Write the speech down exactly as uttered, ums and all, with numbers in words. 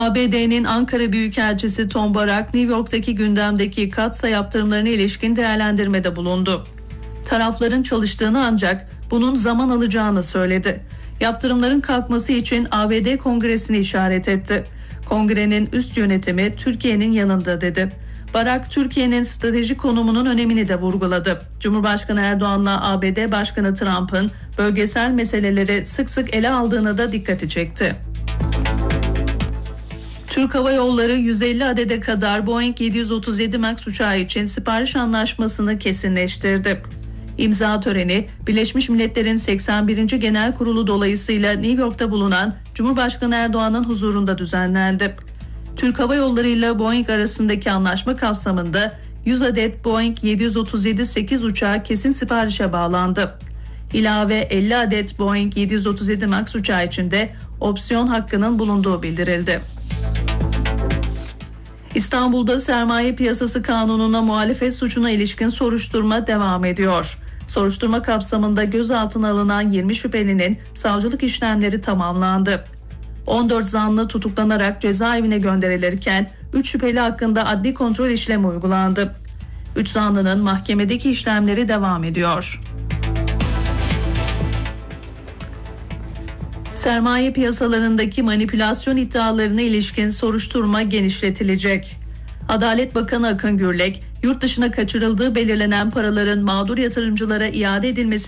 A B D'nin Ankara Büyükelçisi Tom Barak, New York'taki gündemdeki Katsa yaptırımlarına ilişkin değerlendirmede bulundu. Tarafların çalıştığını ancak bunun zaman alacağını söyledi. Yaptırımların kalkması için A B D Kongresi'ni işaret etti. Kongrenin üst yönetimi Türkiye'nin yanında dedi. Barak, Türkiye'nin stratejik konumunun önemini de vurguladı. Cumhurbaşkanı Erdoğan'la A B D Başkanı Trump'ın bölgesel meseleleri sık sık ele aldığına da dikkati çekti. Türk Hava Yolları yüz elli adede kadar Boeing yedi yüz otuz yedi MAX uçağı için sipariş anlaşmasını kesinleştirdi. İmza töreni Birleşmiş Milletler'in seksen birinci Genel Kurulu dolayısıyla New York'ta bulunan Cumhurbaşkanı Erdoğan'ın huzurunda düzenlendi. Türk Hava Yolları ile Boeing arasındaki anlaşma kapsamında yüz adet Boeing yedi yüz otuz yedi sekiz uçağı kesin siparişe bağlandı. İlave elli adet Boeing yedi yüz otuz yedi MAX uçağı için de opsiyon hakkının bulunduğu bildirildi. İstanbul'da sermaye piyasası kanununa muhalefet suçuna ilişkin soruşturma devam ediyor. Soruşturma kapsamında gözaltına alınan yirmi şüphelinin savcılık işlemleri tamamlandı. on dört zanlı tutuklanarak cezaevine gönderilirken üç şüpheli hakkında adli kontrol işlemi uygulandı. üç zanlının mahkemedeki işlemleri devam ediyor. Sermaye piyasalarındaki manipülasyon iddialarına ilişkin soruşturma genişletilecek. Adalet Bakanı Akın Gürlek, yurt dışına kaçırıldığı belirlenen paraların mağdur yatırımcılara iade edilmesi